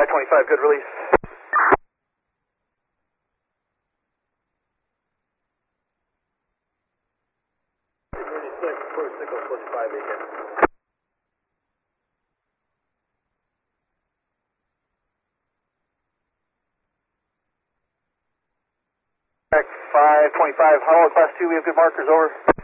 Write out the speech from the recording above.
525, good release. Back 525, Hollow, class 2, we have good markers, over.